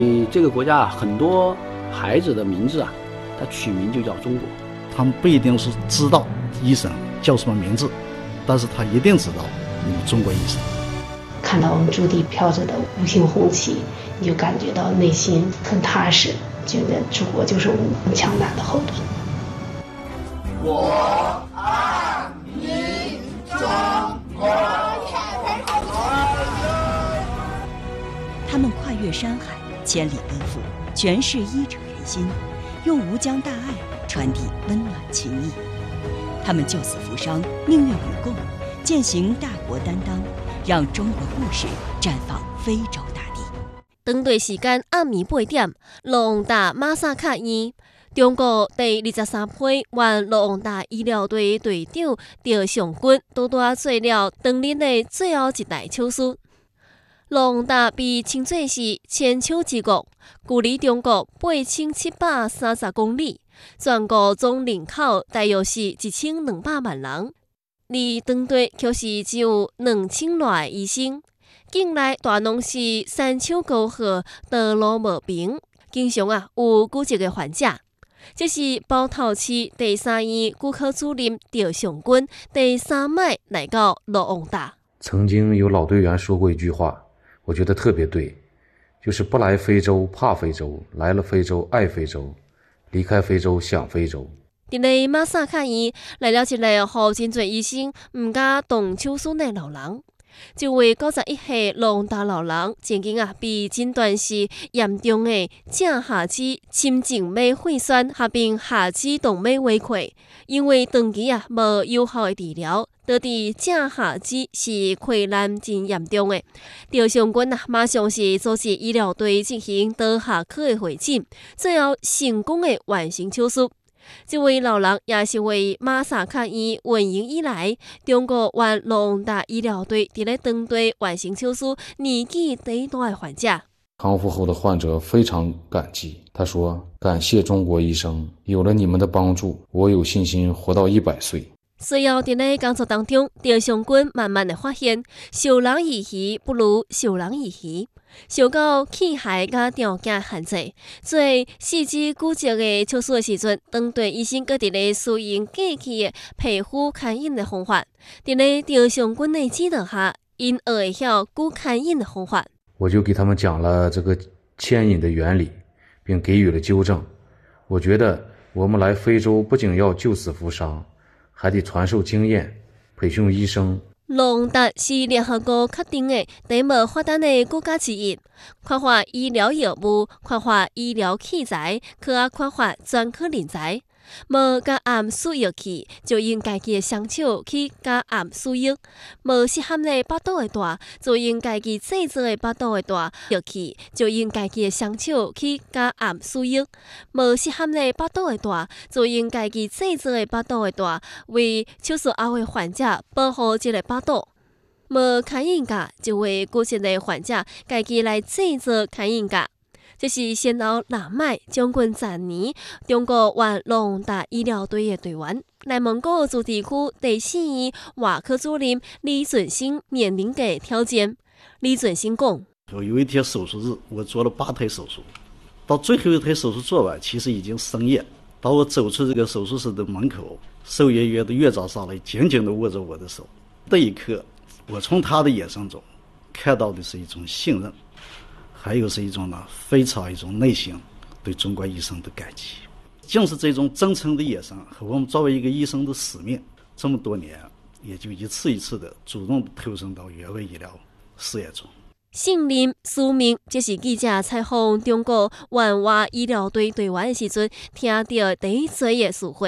这个国家很多孩子的名字他取名就叫中国。 他们不一定是知道医生叫什么名字，但是他一定知道你们中国医生。 看到我们驻地飘着的五星红旗，你就感觉到内心很踏实，觉得祖国就是我们强大的后盾。 我爱你中国。 他们跨越山海，千里奔赴，诠释医者仁心，用吴江大爱传递温暖情谊。他们救死扶伤，命运与共，践行大国担当，让中国故事绽放非洲大地。 当地时间暗暝8點，洛昂達馬薩卡醫，中國第23批原洛昂達醫療隊隊長趙尚軍都做了當年的最後一代手術。洛昂達被稱作是千手之國，距離中國8730公里，全國總人口大約是1200萬人，而當地卻是只有2000多個醫生。境內大攏是三手高學、道路無平，經常有骨折的患者。這是包頭市第3醫骨科主任趙尚軍第3擺來到洛昂達。 曾經有老隊員說過一句話，我覺得特別對，就是不來非洲怕非洲，來了非洲愛非洲，離開非洲想非洲。 在馬薩卡醫來了一個和真濟醫生唔敢動手術的老人。這位91歲洛昂達老人曾經被診斷是嚴重的正下肢深靜脈血栓合併下肢動脈歪潰，因為長期無有效的治療，導致正下肢是潰爛真嚴重的。趙尚軍馬上是組織醫療隊進行多學科的會診，最後成功的完成手術。這位老人也是為馬薩卡醫運營以來中國原洛昂達醫療隊在當地完成手術年紀最大的患者。 康復後的患者非常感激，他說：感謝中國醫生，有了你們的幫助，我有信心活到100歲。 隨後在工作當中，趙尚軍慢慢的發現，受人以魚不如受人以漁。受到器械甲條件限制，做四肢骨折的手術的時陣，當地醫生閣佇使用過去的皮膚牽引的方法，佇趙尚軍的指導下，因學會曉骨牽引的方法。 我就給他們講了這個牽引的原理，並給予了糾正。我覺得我們來非洲不僅要救死扶傷，還得傳授經驗，培訓醫生。 洛昂達是聯合國確定的第無發展的國家之一，開發醫療藥物、開發醫療器材，去開發專科人才。無甲暗輸藥器，就用家己的雙手去甲暗輸藥；無適合的巴肚的大，就用家己製作的巴肚的大藥器，就用家己的雙手去甲暗輸藥；無適合的巴肚的大，就用家己製作的巴肚的大，為手術後的患者保護這個巴肚。無牽引架，就為骨折的患者家己來製作牽引架。這是先後南麥將近10年，中國原洛昂達醫療隊的隊員，內蒙古自治區第4醫外科主任李準新面臨的挑戰。李準新講： 有一天手術日，我做了8台手術，到最後一台手術做完，其實已經深夜。當我走出這個手術室的門口，守夜員的院長上來，緊緊地握着我的手。這一刻，我從他的眼神中看到的是一種信任。還有是一種非常一種內心對中國醫生的感激，正是這種真誠的眼神和我們作為一個醫生的使命，這麼多年也就一次一次的主動投身到援外醫療事業中。 信任使命，這是記者採訪中國援外醫療隊隊員的時陣聽到第一嘴的詞彙。